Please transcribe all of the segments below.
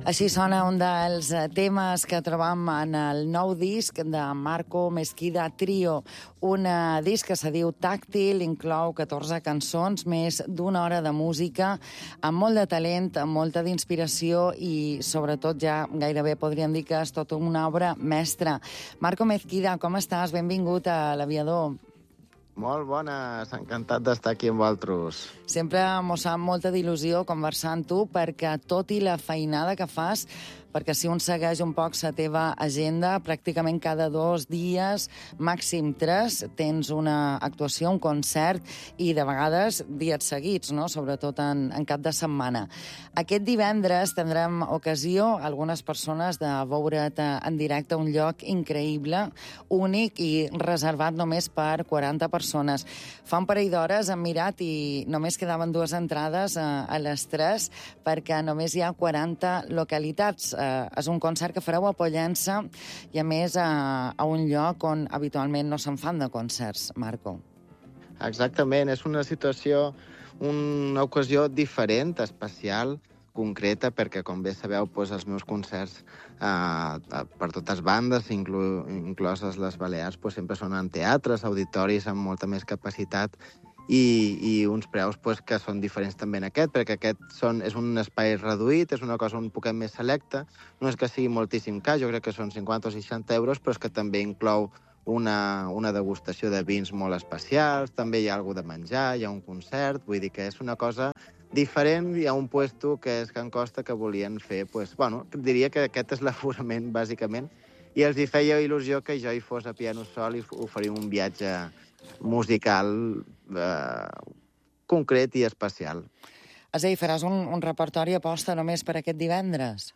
Així sona un dels temes que trobam en el nou disc de Marco Mesquida Trio. Un disc que se diu Tàctil, inclou 14 cançons, més d'una hora de música, amb molt de talent, amb molta d'inspiració i, sobretot, ja gairebé podríem dir que és tota una obra mestra. Marco Mesquida, com estàs? Benvingut a l'Aviador. Molt bones, encantat d'estar aquí amb vosaltres. Sempre mos fa molta d'il·lusió conversar amb tu, perquè tot i la feinada que fas, perquè si un segueix un poc la teva agenda, pràcticament cada 2 dies, màxim 3, tens una actuació, un concert, i de vegades dies seguits, no? Sobretot en cap de setmana. Aquest divendres tindrem ocasió, algunes persones, de veure't en directe a un lloc increïble, únic i reservat només per 40 persones. Fa un parell d'hores hem mirat i només quedaven 2 entrades a les 3, perquè només hi ha 40 localitats. És un concert que fareu a Pollença i, a més, a un lloc on habitualment no se'n fan de concerts, Marco. Exactament, és una situació, una ocasió diferent, especial, concreta, perquè, com bé sabeu, els meus concerts per totes bandes, incloses les Balears, sempre són en teatres, auditoris amb molta més capacitat i uns preus que són diferents també en aquest, perquè aquest és un espai reduït, és una cosa un poquet més selecta, no és que sigui moltíssim car, jo crec que són 50 o 60 euros, però és que també inclou una degustació de vins molt especials, també hi ha alguna de menjar, hi ha un concert, vull dir que és una cosa diferent. Hi ha un puesto que és Can Costa que volien fer, diria que aquest és l'aforament, bàsicament, i els hi feia il·lusió que jo hi fos a piano sol i oferir un viatge musical concret i especial. És a dir, faràs un repertori aposta només per aquest divendres?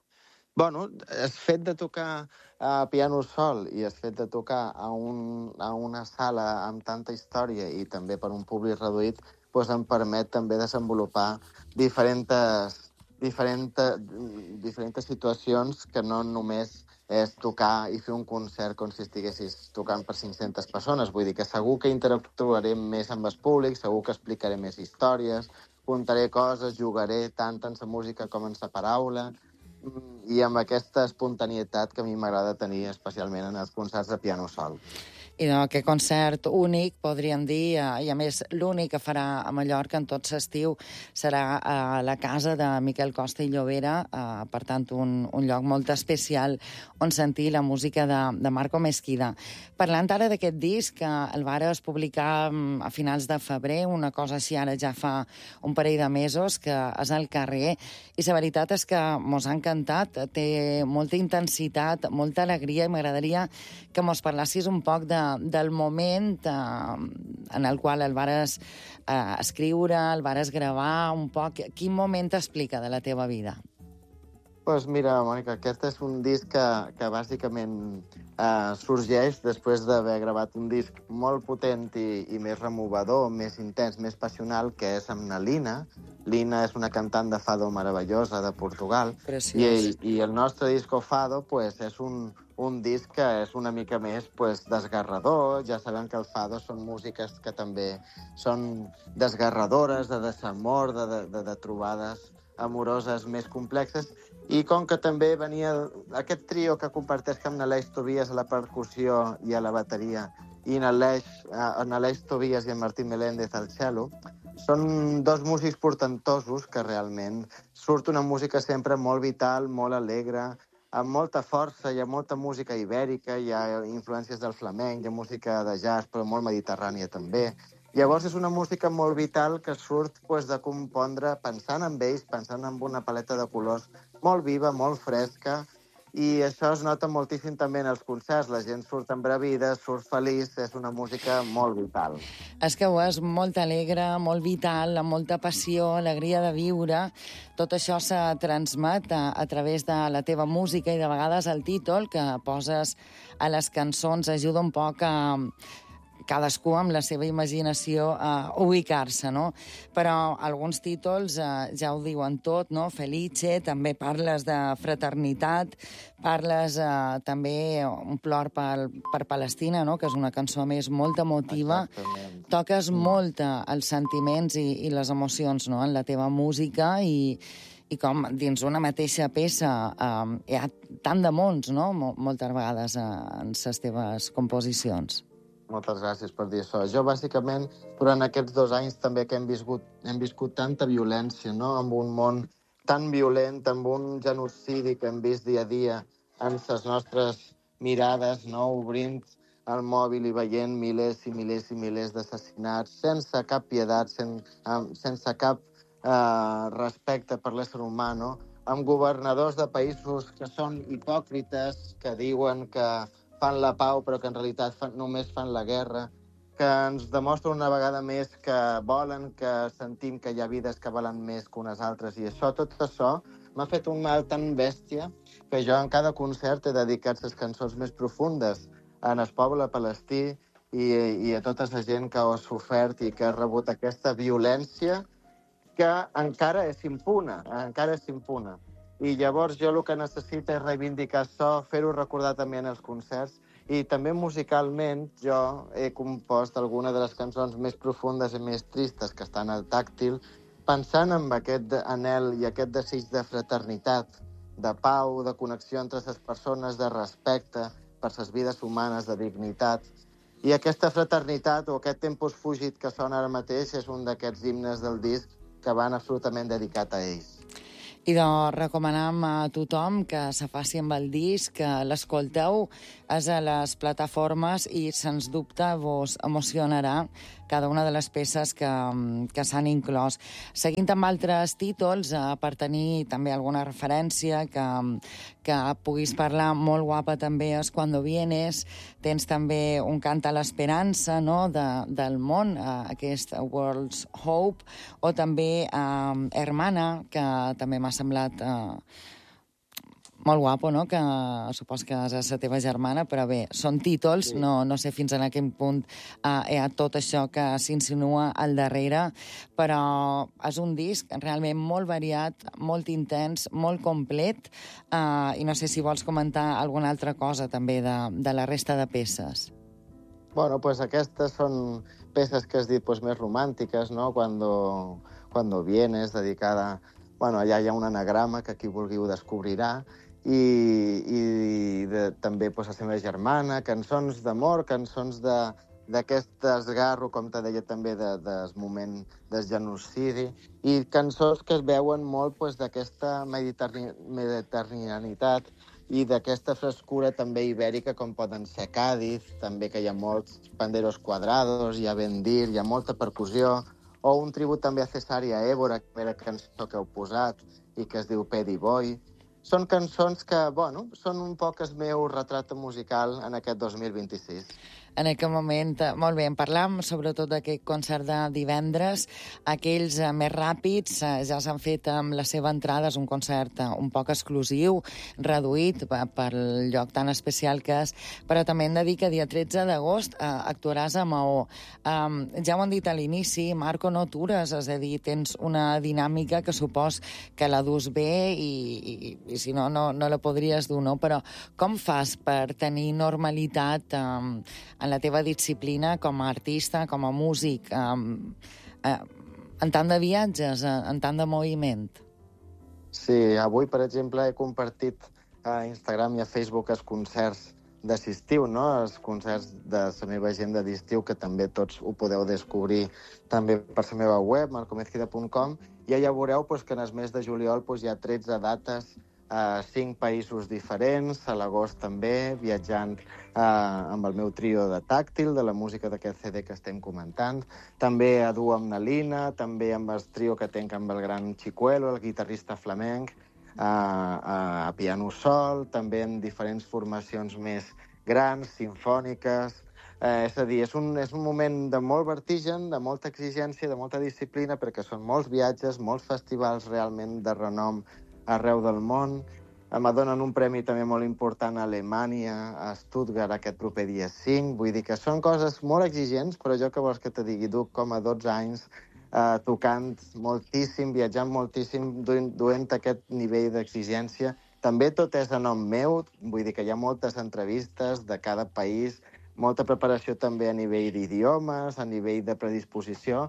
El fet de tocar a piano sol i el fet de tocar a una sala amb tanta història i també per un públic reduït em permet també desenvolupar diferents situacions, que no només és tocar i fer un concert com si estiguessis tocant per 500 persones. Vull dir que segur que interactuaré més amb el públic, segur que explicaré més històries, contaré coses, jugaré tant en la música com en la paraula, i amb aquesta espontanietat que a mi m'agrada tenir especialment en els concerts de piano sol. I aquest concert únic, podríem dir, i a més l'únic que farà a Mallorca en tot l'estiu serà a la casa de Miquel Costa i Llobera, per tant un lloc molt especial on sentir la música de Marco Mesquida. Parlant ara d'aquest disc, que el vares publicar a finals de febrer, una cosa així ara ja fa un parell de mesos, que és al carrer, i la veritat és que mos ha encantat, té molta intensitat, molta alegria, i m'agradaria que mos parlassis un poc del moment en el qual el vares escriure, el vares gravar, un poc. Quin moment t'explica de la teva vida? Mira, Mònica, aquest és un disc que bàsicament sorgeix després d'haver gravat un disc molt potent i més removador, més intens, més passional, que és amb na Lina. Lina és una cantant de fado meravellosa de Portugal. Preciós. I el nostre disco Fado és un disc que és una mica més desgarrador. Ja sabem que el fado són músiques que també són desgarradores, de desamor, de trobades amoroses més complexes, i com que també venia aquest trio que comparteix amb n'Aleix Tobias a la percussió i a la bateria i n'Aleix Tobias i en Martín Meléndez al cello, són 2 músics portentosos que realment surt una música sempre molt vital, molt alegre, amb molta força. Hi ha molta música ibèrica, hi ha influències del flamenc, hi ha música de jazz, però molt mediterrània també. Llavors és una música molt vital que surt de compondre pensant en ells, pensant en una paleta de colors molt viva, molt fresca, i això es nota moltíssim també en els concerts. La gent surt embravida, surt feliç, és una música molt vital. És que ho és molt alegre, molt vital, amb molta passió, alegria de viure. Tot això se transmet a través de la teva música, i de vegades el títol que poses a les cançons ajuda un poc a cadascú amb la seva imaginació a ubicar-se, no? Però alguns títols ja ho diuen tot, no? Felice, també parles de fraternitat, parles també un plor per Palestina, no? Que és una cançó més molt emotiva. Exactament. Toques molt els sentiments i les emocions, no? En la teva música, i i com dins una mateixa peça hi ha tant de mons, no?, moltes vegades en les teves composicions. Moltes gràcies per dir això. Jo, bàsicament, durant aquests 2 anys també que hem viscut tanta violència, no?, amb un món tan violent, amb un genocidi que hem vist dia a dia en les nostres mirades, no?, obrint el mòbil i veient milers i milers i milers d'assassinats, sense cap piedat, sense cap respecte per l'ésser humà, no?, amb governadors de països que són hipòcrites, que diuen que fan la pau però que en realitat només fan la guerra, que ens demostren una vegada més que volen que sentim que hi ha vides que valen més que unes altres, i tot això m'ha fet un mal tan bèstia que jo en cada concert he dedicat les cançons més profundes en el poble palestí i a tota la gent que ho ha sofert i que ha rebut aquesta violència que encara és impuna, I llavors jo el que necessito és reivindicar això, fer-ho recordar també en els concerts, i també musicalment jo he compost alguna de les cançons més profundes i més tristes que estan al Tàctil, pensant en aquest anhel i aquest desig de fraternitat, de pau, de connexió entre les persones, de respecte per les vides humanes, de dignitat. I aquesta fraternitat o aquest tempus fugit que sona ara mateix és un d'aquests himnes del disc que van absolutament dedicat a ells. I doncs recomanem a tothom que se faci amb el disc, que l'escolteu, és a les plataformes i, sens dubte, vos emocionarà cada una de les peces que s'han inclòs. Seguint amb altres títols, per tenir també alguna referència que puguis parlar, molt guapa també és Cuando vienes, tens també un cant a l'esperança, no?, del món, aquest World's Hope, o també Hermana, que també m'ha semblat molt guapo, no?, que supos que és la teva germana, però bé, són títols, sí. No sé fins a quin punt hi ha tot això que s'insinua al darrere, però és un disc realment molt variat, molt intens, molt complet, i no sé si vols comentar alguna altra cosa també de la resta de peces. Bueno, pues aquestes són peces que has dit pues, més romàntiques, no?, Cuando vienes, dedicada... Bueno, allà hi ha un anagrama que qui vulgui ho descobrirà, i també pues, la seva germana, cançons d'amor, cançons d'aquest desgarro, com te deia també, del moment del genocidi, i cançons que es veuen molt pues, d'aquesta mediterraneanitat i d'aquesta frescura també ibèrica, com poden ser Cádiz, també que hi ha molts panderos quadrados, hi ha bendir, hi ha molta percussió, o un tribut també a Cesària Évora, que era cançó que heu posat, i que es diu Pedi Boy. Són cançons que, bueno, són un poc el meu retrat musical en aquest 2026. En aquest moment, molt bé, en parlam sobretot d'aquest concert de divendres. Aquells més ràpids ja s'han fet amb la seva entrada, és un concert un poc exclusiu, reduït pel lloc tan especial que és, però també hem de dir que dia 13 d'agost actuaràs a Maó. Ja ho han dit a l'inici, Marco, no atures, és a dir, tens una dinàmica que supos que la dus bé i si no, no la podries dur, no? Però com fas per tenir normalitat en la teva disciplina com a artista, com a músic, en tant de viatges, en tant de moviment? Sí, avui, per exemple, he compartit a Instagram i a Facebook els concerts d'estiu, no? Els concerts de la meva agenda d'estiu, que també tots ho podeu descobrir també per la meva web, marcomezquida.com, i allà veureu que en el mes de juliol hi ha 13 dates a 5 països diferents, a l'agost també, viatjant amb el meu trio de Tàctil, de la música d'aquest CD que estem comentant, també a duo amb Nalina, també amb el trio que tenc amb el gran Chicuelo, el guitarrista flamenc, a piano sol, també en diferents formacions més grans, sinfòniques. És a dir, és un moment de molt vertigen, de molta exigència, de molta disciplina, perquè són molts viatges, molts festivals realment de renom arreu del món. M'adonen un premi també molt important a Alemanya, a Stuttgart, aquest proper dia 5. Vull dir que són coses molt exigents, però jo que vols que te digui, duc com a 12 anys tocant moltíssim, viatjant moltíssim, duent aquest nivell d'exigència. També tot és a nom meu, vull dir que hi ha moltes entrevistes de cada país, molta preparació també a nivell d'idiomes, a nivell de predisposició,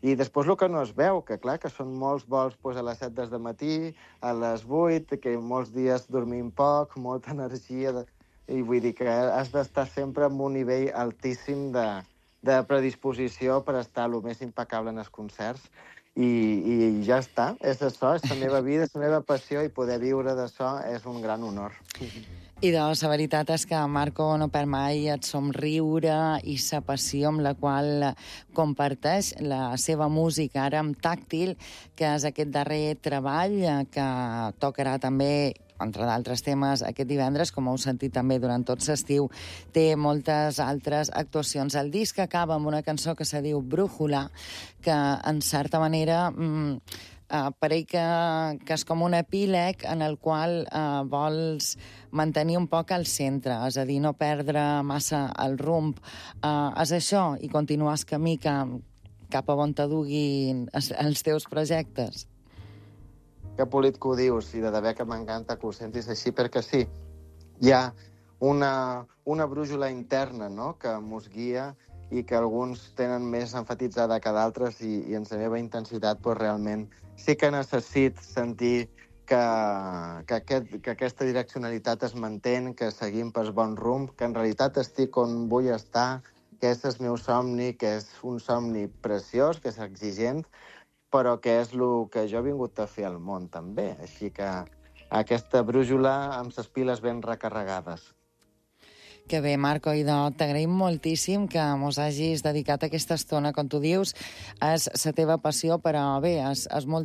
I després el que no es veu, que clar, que són molts vols pues, a les 7 del matí, a les 8, que molts dies dormim poc, molta energia, i vull dir que has d'estar sempre amb un nivell altíssim de predisposició per estar el més impecable en els concerts. I ja està, és això, és la meva vida, és la meva passió, i poder viure d'això és un gran honor. I doncs, la veritat és que Marco no perd mai el somriure i la passió amb la qual comparteix la seva música, ara amb Tàctil, que és aquest darrer treball que tocarà també, entre d'altres temes, aquest divendres, com heu sentit també durant tot l'estiu, té moltes altres actuacions. El disc acaba amb una cançó que se diu Brújula, que, en certa manera, pareix que és com un epíleg en el qual vols mantenir un poc al centre, és a dir, no perdre massa el rumb. És això, i continuar el camí cap a on t'aduguin els teus projectes. Que polit que ho dius, i de debò que m'encanta que ho sentis així, perquè sí, hi ha una brújula interna, no?, que mos guia i que alguns tenen més enfatitzada que d'altres, i en la meva intensitat pues, realment sí que necessit sentir que aquesta direccionalitat es mantén, que seguim pel bon rumb, que en realitat estic on vull estar, que és el meu somni, que és un somni preciós, que és exigent, però que és el que jo he vingut a fer al món, també. Així que aquesta brújula amb les piles ben recarregades. Que bé, Marco, i t'agraïm moltíssim que mos hagis dedicat aquesta estona, com tu dius, és la teva passió, però bé, és molt